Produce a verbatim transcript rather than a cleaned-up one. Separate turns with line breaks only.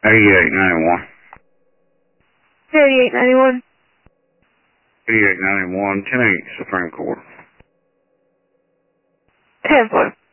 eighty-eight ninety-one.
eighty-eight ninety-one.
eighty-eight ninety-one, ten eight Supreme Court.
ten four.